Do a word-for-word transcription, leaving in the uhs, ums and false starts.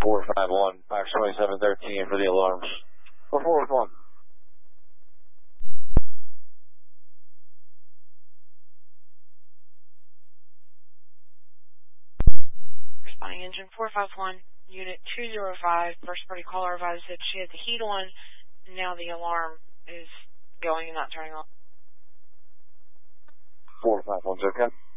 four five one, Fox twenty-seven thirteen for the alarms. four four one. Responding engine four five one, unit two zero five, first party caller advised that she had the heat on, and now the alarm is going and not turning off. four five one's okay.